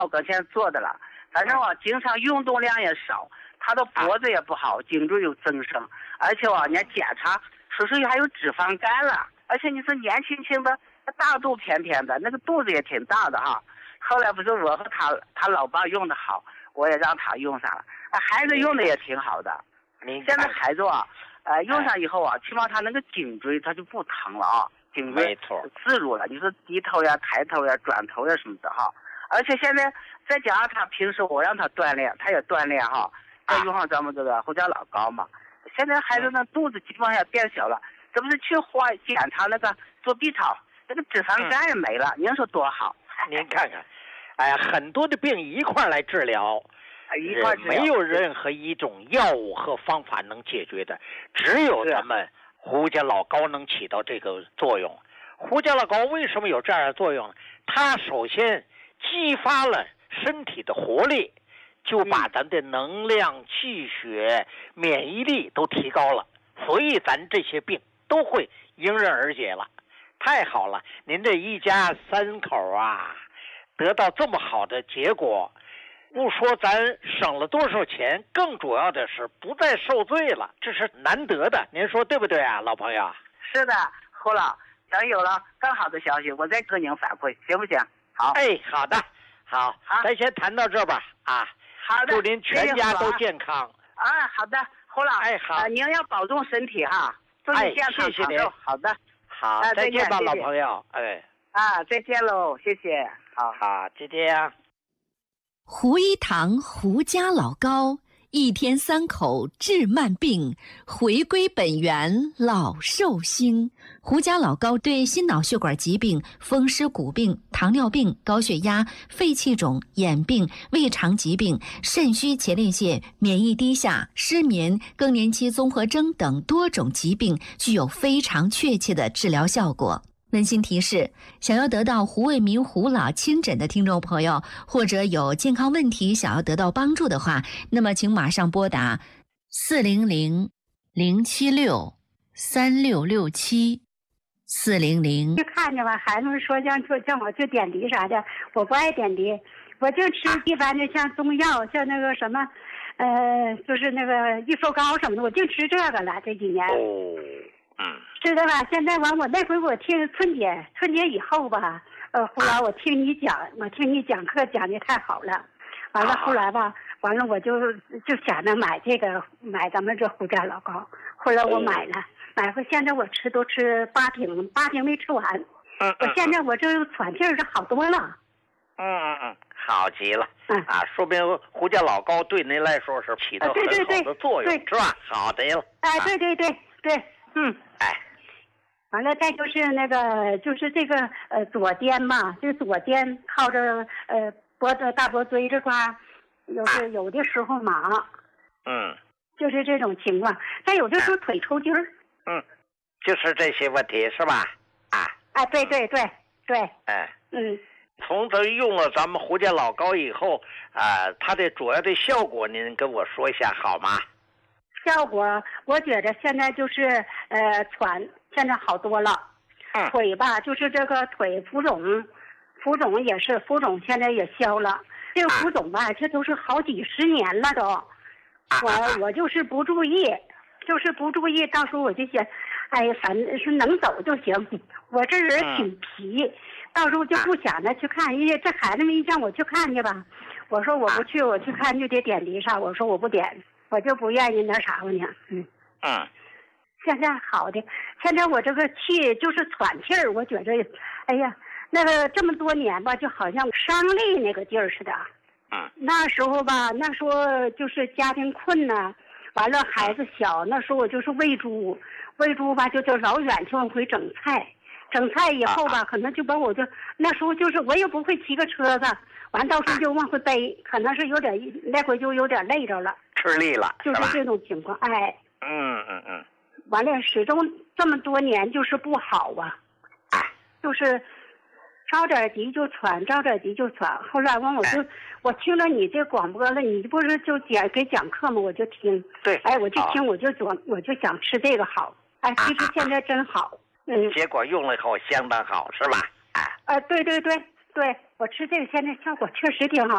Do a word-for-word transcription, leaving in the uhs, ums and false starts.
搁现在做的了。反正我经常运动量也少，他的脖子也不好，颈椎有增生，而且我人家检查说是还有脂肪肝了，而且你说年轻轻的大肚偏偏的，那个肚子也挺大的哈。后来不是我和他他老爸用的好，我也让他用上了，孩子用的也挺好的。现在孩子啊，呃，用上以后啊，起码他那个颈椎他就不疼了啊，颈椎自如了。你说低头呀、抬头呀、转头呀什么的哈。而且现在再加上他平时我让他锻炼，他也锻炼哈，再用上咱们这个胡椒老膏嘛。现在孩子那肚子基本上变小了，这不是去花检查那个做 B 超，那个脂肪肝也没了，您说多好？ 您看看，哎呀，很多的病一块来治疗。 一块没有任何一种药物和方法能解决的，只有咱们胡椒老膏能起到这个作用。胡椒老膏为什么有这样的作用呢？它首先激发了身体的活力，就把咱的能量、气血、免疫力都提高了，所以咱这些病都会迎刃而解了。太好了，您这一家三口啊，得到这么好的结果。不说咱省了多少钱，更主要的是不再受罪了，这是难得的，您说对不对啊，老朋友？ 是的，胡老，等有了更好的消息，我再跟您反馈，行不行？好， 哎，好的，好， 好， 咱先谈到这吧，啊， 好的， 祝您全家都健康。 啊，好的，胡老， 哎，好， 呃、您要保重身体哈，祝您健康长寿。好的， 好， 啊、 再见吧， 谢谢老朋友，哎， 啊，再见喽，谢谢，好， 好，再见啊。 胡一堂胡家老膏，一天三口治慢病，回归本源老寿星。胡家老膏对心脑血管疾病、风湿骨病、糖尿病、高血压、肺气肿、眼病、胃肠疾病、肾虚前列腺、免疫低下、失眠、更年期综合征等多种疾病具有非常确切的治疗效果。温馨提示：想要得到胡卫民胡老亲诊的听众朋友，或者有健康问题想要得到帮助的话，那么请马上拨打四零零零七六三六六七四零零。 就看着吧，孩子们说让说叫我去点滴啥的，我不爱点滴，我就吃一般的像中药，像那个什么，呃，就是那个益寿膏什么的，我就吃这个了这几年。 哦。嗯， 知道吧？现在完，我那回我听春节，春节以后吧，呃，后来我听你讲，我听你讲课讲的太好了，完了后来吧，完了我就就想着买这个，买咱们这胡家老膏，后来我买了，买回现在我吃都吃八瓶，八瓶没吃完， 嗯， 我现在我这喘气儿是好多了， 嗯嗯嗯，好极了， 嗯啊，说明胡家老膏对您来说是起到很好的作用，是吧？好的了， 哎，对对对对。嗯， 哎， 完了，再就是那个，就是这个呃左肩嘛，这左肩靠着呃脖子大脖椎这块，有的有的时候麻， 嗯， 就是这种情况。再有的时候腿抽筋儿， 嗯，就是这些问题是吧？啊， 哎，对对对对， 哎， 嗯， 从咱用了咱们胡家老膏以后，啊、呃，它的主要的效果您跟我说一下好吗？ 效果我觉得现在就是呃喘，现在好多了。 嗯， 腿吧，就是这个腿浮肿，浮肿也是浮肿，现在也消了。这个浮肿吧，这都是好几十年了都。我我就是不注意，就是不注意，到时候我就想，哎呀，反正是能走就行。我这人挺皮，嗯、到时候就不想着去看。因为这孩子们一让我去看去吧，我说我不去，我去看就得点滴啥，我说我不点。我就不愿意那啥吧呢，嗯嗯， 现在好的，现在我这个气就是喘气儿，我觉着，哎呀，那个这么多年吧，就好像伤力那个劲儿似的。 嗯， 那时候吧，那时候就是家庭困难，完了孩子小，那时候我就是喂猪，喂猪吧就就老远去往回整菜，整菜以后吧，可能就把我就那时候就是我也不会骑个车子。完到时候就往回背，可能是有点那回就有点累着了， 吃力了， 就是这种情况。哎， 嗯嗯嗯， 完了始终这么多年就是不好啊，就是着点急就喘，着点急就喘。后来完我就、哎、我听了你这广播了，你不是就讲给讲课吗？我就听， 对， 哎，我就听，我就做，我就想吃这个好。哎，其实现在真好，嗯， 结果用了以后相当好，是吧？ 哎，啊，对对对对。我吃这个现在效果确实挺好。